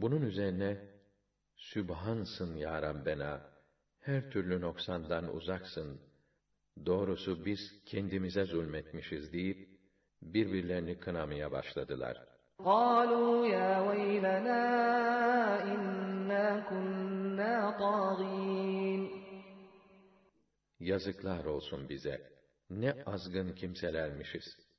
Bunun üzerine, Sübhansın ya Rabbena, her türlü noksandan uzaksın, doğrusu biz kendimize zulmetmişiz deyip, birbirlerini kınamaya başladılar. قَالُوا يَا وَيْلَنَا إِنَّا كُنَّا طَاغِينَ Yazıklar olsun bize, ne azgın kimselermişiz.